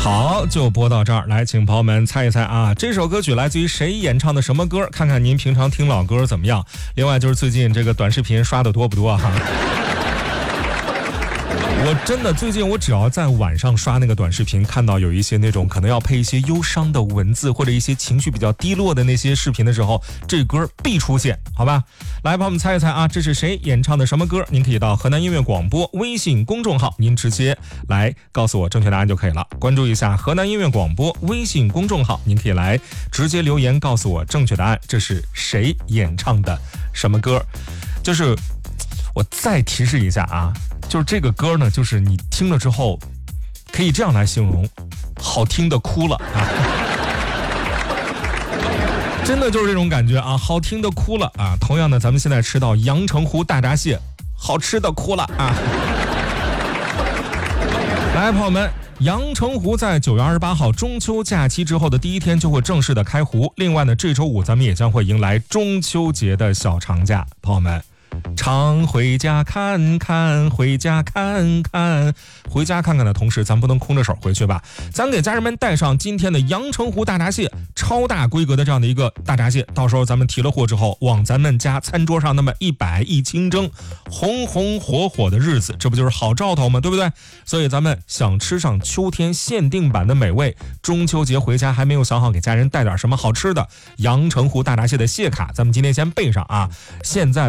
好，就播到这儿，来，请朋友们猜一猜啊，这首歌曲来自于谁演唱的什么歌？看看您平常听老歌怎么样。另外就是最近这个短视频刷的多不多哈？我真的最近我只要在晚上刷那个短视频，看到有一些那种可能要配一些忧伤的文字或者一些情绪比较低落的那些视频的时候，这歌必出现，好吧？来，帮我们猜一猜啊，这是谁演唱的什么歌？您可以到河南音乐广播微信公众号，您直接来告诉我正确答案就可以了。关注一下河南音乐广播微信公众号，您可以来直接留言告诉我正确答案，这是谁演唱的什么歌？就是我再提示一下啊，就是这个歌呢，就是你听了之后可以这样来形容，好听的哭了啊。真的就是这种感觉啊，好听的哭了啊。同样的，咱们现在吃到阳澄湖大闸蟹，好吃的哭了啊。来，朋友们，阳澄湖在9月28号中秋假期之后的第一天就会正式的开湖。另外呢，这周五咱们也将会迎来中秋节的小长假，朋友们。常回家看看，回家看看，回家看看的同时，咱不能空着手回去吧？咱给家人们带上今天的阳澄湖大闸蟹，超大规格的这样的一个大闸蟹，到时候咱们提了货之后，往咱们家餐桌上那么一摆一清蒸，红红火火的日子，这不就是好兆头吗？对不对？所以咱们想吃上秋天限定版的美味，中秋节回家还没有想好给家人带点什么好吃的，阳澄湖大闸蟹的蟹卡，咱们今天先备上啊！现在